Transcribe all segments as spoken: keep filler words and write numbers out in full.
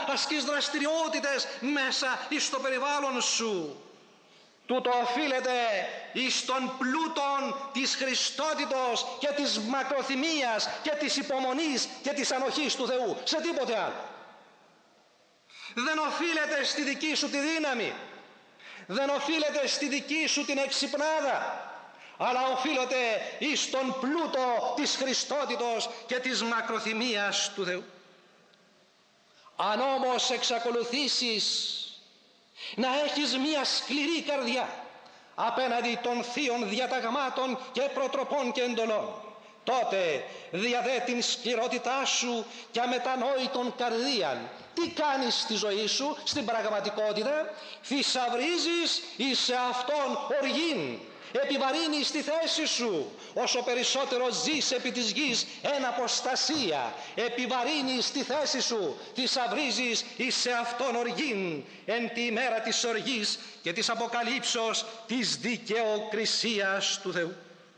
ασκείς δραστηριότητες μέσα εις το περιβάλλον σου. Τούτο οφείλεται εις τον πλούτον της Χριστότητος και της μακροθυμίας και της υπομονής και της ανοχής του Θεού. Σε τίποτε άλλο. Δεν οφείλεται στη δική σου τη δύναμη, δεν οφείλεται στη δική σου την εξυπνάδα, αλλά οφείλεται εις τον πλούτο της Χριστότητος και της μακροθυμίας του Θεού. Αν όμως εξακολουθήσεις να έχεις μία σκληρή καρδιά απέναντι των θείων διαταγμάτων και προτροπών και εντολών, τότε διαδέ την σκληρότητά σου και αμετανόητον καρδίαν. Τι κάνεις στη ζωή σου, στην πραγματικότητα? Θησαυρίζεις εις σε αυτόν οργήν, επιβαρύνεις τη θέση σου. Όσο περισσότερο ζεις επί της γης εν αποστασία, επιβαρύνεις τη θέση σου, θησαυρίζεις εις σε αυτόν οργήν εν τη ημέρα της οργής και της αποκαλύψεως της δικαιοκρισίας του Θεού.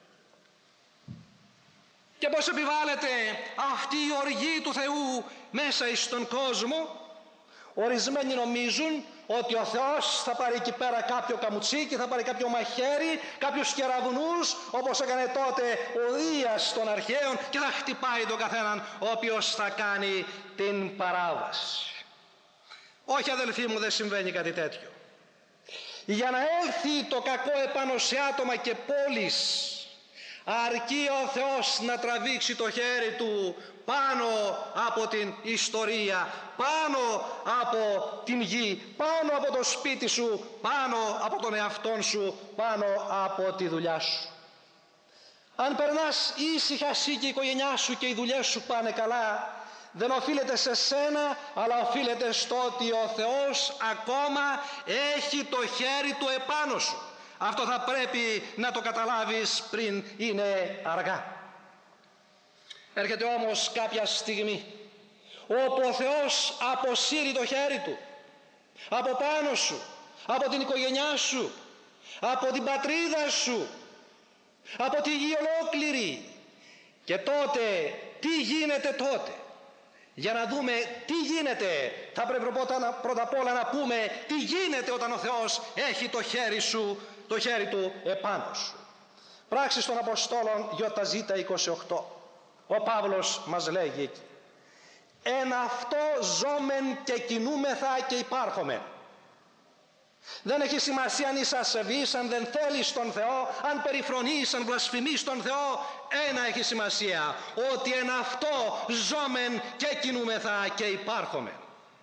Και πώς επιβάλλεται αυτή η οργή του Θεού μέσα εις τον κόσμο? Ορισμένοι νομίζουν ότι ο Θεός θα πάρει εκεί πέρα κάποιο καμουτσίκι, θα πάρει κάποιο μαχαίρι, κάποιους κεραυνούς, όπως έκανε τότε ο Δίας των αρχαίων, και θα χτυπάει τον καθέναν ο οποίος θα κάνει την παράβαση. Όχι, αδελφοί μου, δεν συμβαίνει κάτι τέτοιο. Για να έλθει το κακό επάνω σε άτομα και πόλεις, αρκεί ο Θεός να τραβήξει το χέρι του πάνω από την ιστορία, πάνω από την γη, πάνω από το σπίτι σου, πάνω από τον εαυτόν σου, πάνω από τη δουλειά σου. Αν περνάς ήσυχα εσύ και η οικογένειά σου και οι δουλειές σου πάνε καλά, δεν οφείλεται σε σένα, αλλά οφείλεται στο ότι ο Θεός ακόμα έχει το χέρι του επάνω σου. Αυτό θα πρέπει να το καταλάβεις πριν είναι αργά. Έρχεται όμως κάποια στιγμή όπου ο Θεός αποσύρει το χέρι του από πάνω σου, από την οικογένειά σου, από την πατρίδα σου, από τη γη ολόκληρη. Και τότε, τι γίνεται τότε? Για να δούμε τι γίνεται, θα πρέπει πρώτα απ' όλα να πούμε τι γίνεται όταν ο Θεός έχει το χέρι σου, το χέρι του επάνω σου. Πράξεις των Αποστόλων ΙΖ είκοσι οκτώ. Ο Παύλος μας λέγει εκεί: «Εν αυτό ζώμεν και κινούμεθα και υπάρχομεν». Δεν έχει σημασία αν είσαι ασεβής, αν δεν θέλεις τον Θεό, αν περιφρονείς, αν βλασφημείς τον Θεό. Ένα έχει σημασία, ότι εν αυτό ζώμεν και κινούμεθα και υπάρχομεν.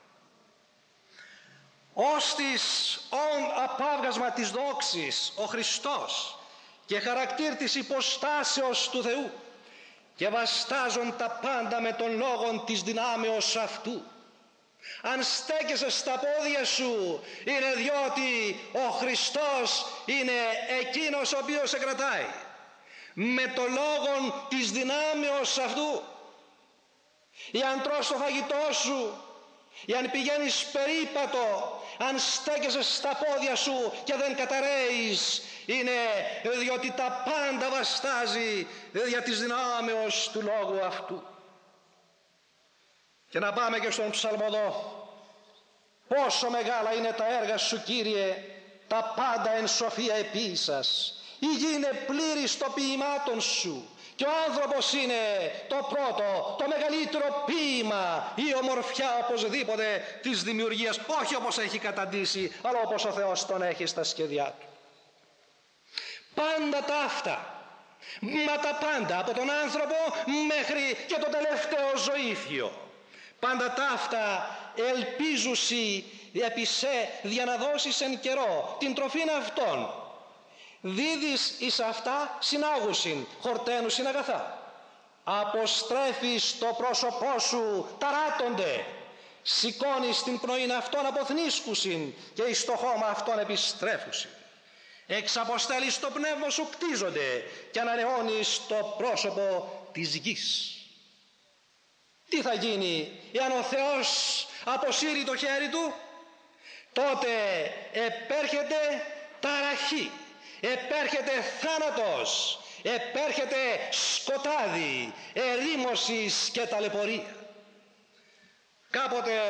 Όστις ον απάβγασμα της δόξης ο Χριστός και χαρακτήρ της υποστάσεως του Θεού, και βαστάζουν τα πάντα με τον λόγον της δυνάμεως αυτού. Αν στέκεσαι στα πόδια σου, είναι διότι ο Χριστός είναι εκείνος ο οποίος σε κρατάει. Με το λόγον της δυνάμεως αυτού. Ή αν τρως το φαγητό σου, ή αν πηγαίνεις περίπατο, αν στέκεσαι στα πόδια σου και δεν καταραίεις, είναι διότι τα πάντα βαστάζει δια της δυνάμεως του λόγου αυτού. Και να πάμε και στον ψαλμοδό. Πόσο μεγάλα είναι τα έργα σου, Κύριε, τα πάντα εν σοφία επίησας. Η γη είναι πλήρης των ποιημάτων σου και ο άνθρωπος είναι το πρώτο, το μεγαλύτερο ποίημα, η ομορφιά οπωσδήποτε της δημιουργίας, όχι όπως έχει καταντήσει, αλλά όπως ο Θεός τον έχει στα σχέδιά του. Πάντα τα αυτά, μα τα πάντα, από τον άνθρωπο μέχρι και το τελευταίο ζωήφιο, πάντα τα αυτά ελπίζουσι επί σε για να δώσεις εν καιρό την τροφήν αυτών. Δίδεις εις αυτά συνάγουσιν, χορταίνουσιν αγαθά. Αποστρέφεις το πρόσωπό σου ταράτονται, σηκώνεις την πνοήν αυτών αποθνίσκουσιν και εις το χώμα αυτών επιστρέφουσιν. Εξαποστέλεις το πνεύμα σου κτίζονται και ανανεώνεις το πρόσωπο της γης. Τι θα γίνει εάν ο Θεός αποσύρει το χέρι του? Τότε επέρχεται ταραχή, επέρχεται θάνατος, επέρχεται σκοτάδι, ερήμωσης και ταλαιπωρία. Κάποτε